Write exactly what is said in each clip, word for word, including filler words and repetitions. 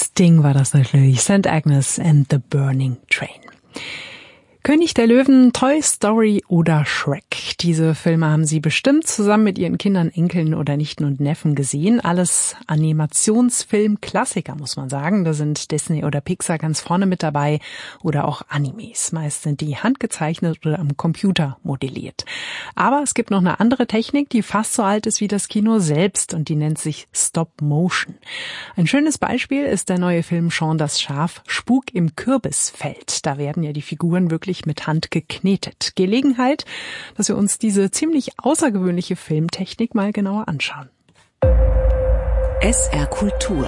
Sting war das natürlich, Saint Agnes and the Burning Train. König der Löwen, Toy Story oder Shrek. Diese Filme haben Sie bestimmt zusammen mit Ihren Kindern, Enkeln oder Nichten und Neffen gesehen. Alles Animationsfilm-Klassiker, muss man sagen. Da sind Disney oder Pixar ganz vorne mit dabei oder auch Animes. Meist sind die handgezeichnet oder am Computer modelliert. Aber es gibt noch eine andere Technik, die fast so alt ist wie das Kino selbst und die nennt sich Stop Motion. Ein schönes Beispiel ist der neue Film Shaun das Schaf, Spuk im Kürbisfeld. Da werden ja die Figuren wirklich mit Hand geknetet. Gelegenheit, dass wir uns diese ziemlich außergewöhnliche Filmtechnik mal genauer anschauen. S R Kultur.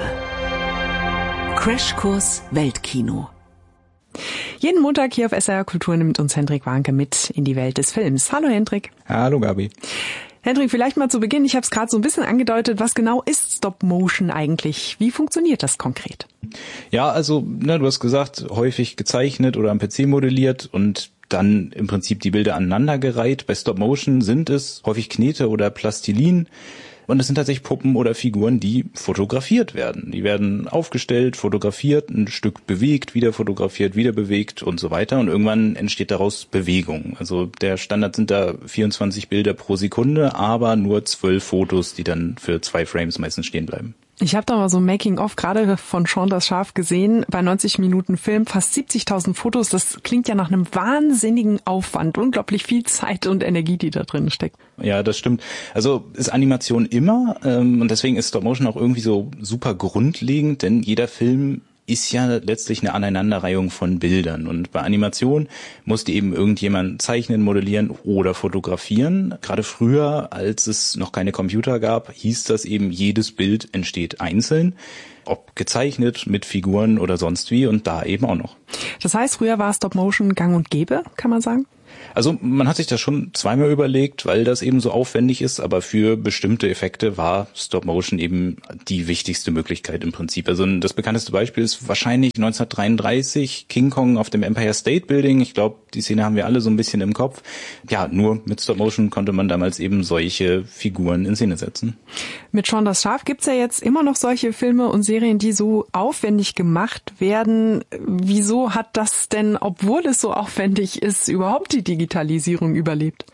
Crashkurs Weltkino. Jeden Montag hier auf S R Kultur nimmt uns Hendrik Warnke mit in die Welt des Films. Hallo Hendrik. Hallo Gabi. Hendrik, vielleicht mal zu Beginn, ich habe es gerade so ein bisschen angedeutet, was genau ist Stop Motion eigentlich? Wie funktioniert das konkret? Ja, also ne, du hast gesagt, häufig gezeichnet oder am P C modelliert und dann im Prinzip die Bilder aneinandergereiht. Bei Stop Motion sind es häufig Knete oder Plastilin. Und es sind tatsächlich Puppen oder Figuren, die fotografiert werden. Die werden aufgestellt, fotografiert, ein Stück bewegt, wieder fotografiert, wieder bewegt und so weiter. Und irgendwann entsteht daraus Bewegung. Also der Standard sind da vierundzwanzig Bilder pro Sekunde, aber nur zwölf Fotos, die dann für zwei Frames meistens stehen bleiben. Ich habe da mal so ein Making-of gerade von Shaun das Schaf gesehen, bei neunzig Minuten Film, fast siebzigtausend Fotos. Das klingt ja nach einem wahnsinnigen Aufwand, unglaublich viel Zeit und Energie, die da drin steckt. Ja, das stimmt. Also ist Animation immer ähm, und deswegen ist Stop Motion auch irgendwie so super grundlegend, denn jeder Film ist ja letztlich eine Aneinanderreihung von Bildern. Und bei Animation musste eben irgendjemand zeichnen, modellieren oder fotografieren. Gerade früher, als es noch keine Computer gab, hieß das eben, jedes Bild entsteht einzeln. Ob gezeichnet, mit Figuren oder sonst wie und da eben auch noch. Das heißt, früher war Stop Motion gang und gäbe, kann man sagen? Also man hat sich das schon zweimal überlegt, weil das eben so aufwendig ist, aber für bestimmte Effekte war Stop Motion eben die wichtigste Möglichkeit im Prinzip. Also das bekannteste Beispiel ist wahrscheinlich neunzehnhundertdreiunddreißig King Kong auf dem Empire State Building. Ich glaube, die Szene haben wir alle so ein bisschen im Kopf. Ja, nur mit Stop Motion konnte man damals eben solche Figuren in Szene setzen. Mit Shaun das Schaf gibt's ja jetzt immer noch solche Filme und Serien, die so aufwendig gemacht werden. Wieso hat das denn, obwohl es so aufwendig ist, überhaupt die Digitalisierung überlebt?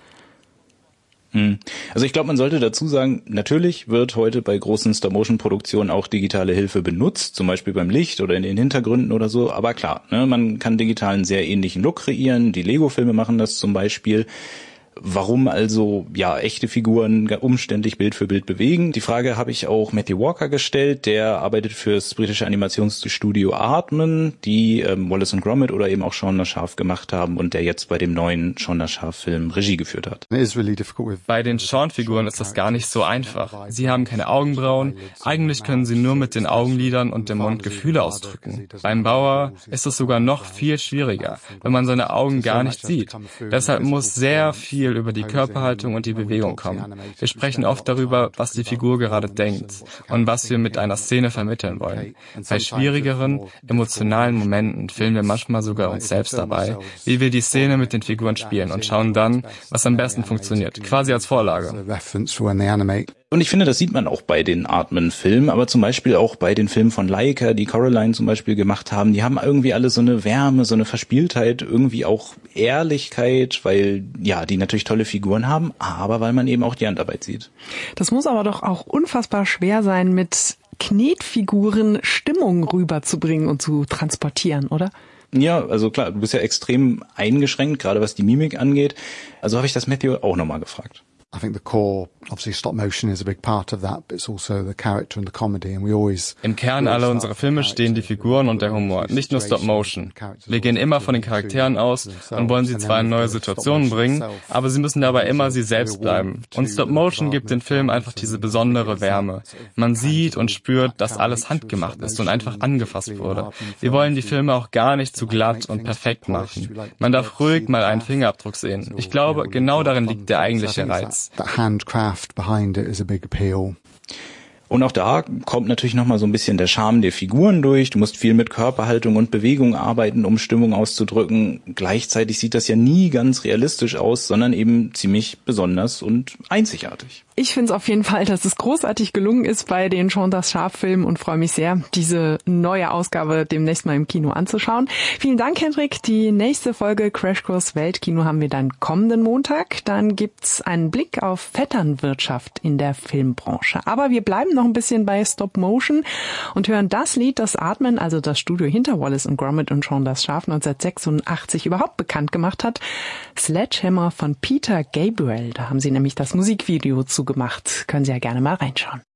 Also ich glaube, man sollte dazu sagen, natürlich wird heute bei großen Stop-Motion-Produktionen auch digitale Hilfe benutzt, zum Beispiel beim Licht oder in den Hintergründen oder so. Aber klar, ne, man kann digital einen sehr ähnlichen Look kreieren. Die Lego-Filme machen das zum Beispiel. Warum also ja echte Figuren umständlich Bild für Bild bewegen? Die Frage habe ich auch Matthew Walker gestellt. Der arbeitet für das britische Animationsstudio Aardman, die ähm, Wallace und Gromit oder eben auch Shaun das Schaf gemacht haben und der jetzt bei dem neuen Shaun das Schaf-Film Regie geführt hat. Bei den Shaun-Figuren ist das gar nicht so einfach. Sie haben keine Augenbrauen. Eigentlich können sie nur mit den Augenlidern und dem Mund Gefühle ausdrücken. Beim Bauer ist es sogar noch viel schwieriger, wenn man seine Augen gar nicht sieht. Deshalb muss sehr viel über die Körperhaltung und die Bewegung kommen. Wir sprechen oft darüber, was die Figur gerade denkt und was wir mit einer Szene vermitteln wollen. Bei schwierigeren, emotionalen Momenten filmen wir manchmal sogar uns selbst dabei, wie wir die Szene mit den Figuren spielen und schauen dann, was am besten funktioniert, quasi als Vorlage. Und ich finde, das sieht man auch bei den Aardman-Filmen, aber zum Beispiel auch bei den Filmen von Leica, die Coraline zum Beispiel gemacht haben. Die haben irgendwie alle so eine Wärme, so eine Verspieltheit, irgendwie auch Ehrlichkeit, weil ja, die natürlich tolle Figuren haben, aber weil man eben auch die Handarbeit sieht. Das muss aber doch auch unfassbar schwer sein, mit Knetfiguren Stimmung rüberzubringen und zu transportieren, oder? Ja, also klar, du bist ja extrem eingeschränkt, gerade was die Mimik angeht. Also habe ich das Matthew auch nochmal gefragt. I think the core, obviously stop motion is a big part of that, but it's also the character and the comedy, and we always... Im Kern aller unserer Filme stehen die Figuren und der Humor, nicht nur Stop Motion. Wir gehen immer von den Charakteren aus und wollen sie zwar in neue Situationen bringen, aber sie müssen dabei immer sie selbst bleiben. Und Stop Motion gibt den Film einfach diese besondere Wärme. Man sieht und spürt, dass alles handgemacht ist und einfach angefasst wurde. Wir wollen die Filme auch gar nicht zu glatt und perfekt machen. Man darf ruhig mal einen Fingerabdruck sehen. Ich glaube, genau darin liegt der eigentliche Reiz. That handcraft behind it is a big appeal. Und auch da kommt natürlich nochmal so ein bisschen der Charme der Figuren durch. Du musst viel mit Körperhaltung und Bewegung arbeiten, um Stimmung auszudrücken. Gleichzeitig sieht das ja nie ganz realistisch aus, sondern eben ziemlich besonders und einzigartig. ich finde es auf jeden Fall, dass es großartig gelungen ist bei den Shaun das Schaf-Filmen und freue mich sehr, diese neue Ausgabe demnächst mal im Kino anzuschauen. Vielen Dank, Hendrik. Die nächste Folge Crashkurs Weltkino haben wir dann kommenden Montag. Dann gibt's einen Blick auf Vetternwirtschaft in der Filmbranche. Aber wir bleiben noch ein bisschen bei Stop Motion und hören das Lied, das Aardman, also das Studio hinter Wallace und Gromit und Shaun das Schaf neunzehnhundertsechsundachtzig überhaupt bekannt gemacht hat. Sledgehammer von Peter Gabriel. Da haben sie nämlich das Musikvideo zugemacht. Können Sie ja gerne mal reinschauen.